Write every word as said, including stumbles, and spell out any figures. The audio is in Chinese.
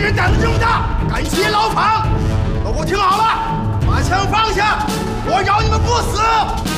人胆子这么大，敢劫牢房，都给我听好了，把枪放下！我饶你们不死！